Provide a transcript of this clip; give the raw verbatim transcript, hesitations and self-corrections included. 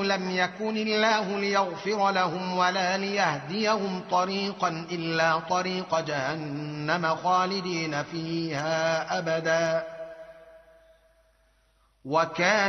لم يكن الله ليغفر لهم ولا ليهديهم طريقا إلا طريق جهنم خالدين فيها أبدا، وكان